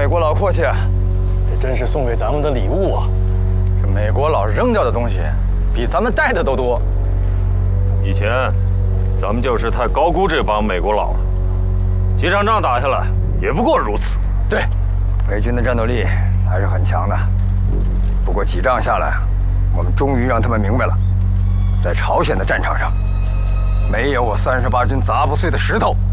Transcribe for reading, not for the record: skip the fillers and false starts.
国佬阔气， 这真是送给咱们的礼物啊！ 这美国佬扔掉的东西，比咱们带的都多。 以前，咱们就是太高估这帮美国佬了。几场仗打下来，也不过如此。 对，美军的战斗力还是很强的。不过几仗下来，我们终于让他们明白了，在朝鲜的战场上，没有我38军砸不碎的石头。